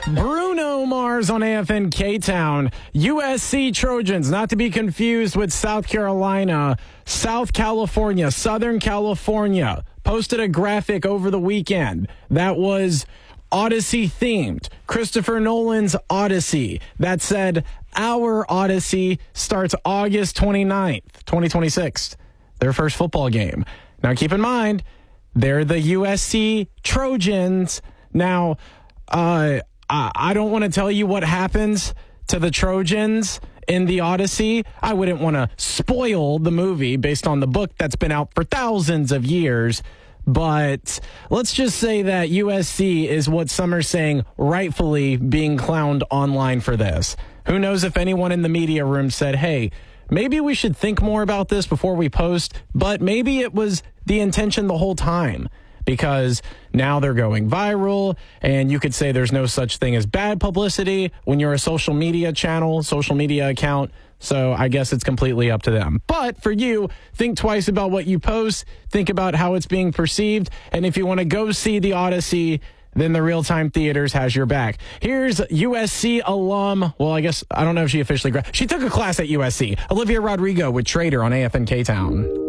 Bruno Mars on AFN K-Town. USC Trojans, not to be confused with South Carolina. South California, Southern California, posted a graphic over the weekend that was Odyssey themed. Christopher Nolan's Odyssey. That said, our Odyssey starts August 29th, 2026. Their first football game. Now keep in mind, they're the USC Trojans. Now, I don't want to tell you what happens to the Trojans in the Odyssey. I wouldn't want to spoil the movie based on the book that's been out for thousands of years. But let's just say that USC is what some are saying rightfully being clowned online for this. Who knows if anyone in the media room said, hey, maybe we should think more about this before we post, but maybe it was the intention the whole time. Because now they're going viral, and you could say there's no such thing as bad publicity when you're a social media channel, social media account. So I guess it's completely up to them. But for you, think twice about what you post. Think about how it's being perceived. And if you want to go see the Odyssey, then the Real Time Theaters has your back. Here's USC alum. Well, I guess I don't know if she officially she took a class at USC. Olivia Rodrigo with Trader on AFN K-Town.